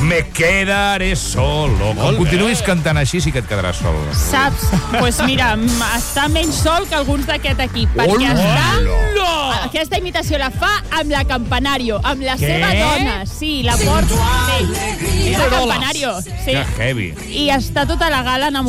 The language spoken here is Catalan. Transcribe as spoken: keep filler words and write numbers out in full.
Me quedaré solo. Com continuïs cantant així, sí que et quedaràs sol. Saps? Doncs pues mira, està menys sol que alguns d'aquest equip, perquè està... Aquesta imitació la fa amb la Campanario, amb la Què? seva dona. Sí, la porta... Sí. És la Campanario. Sí. Que heavy. I està tota la gala enamorada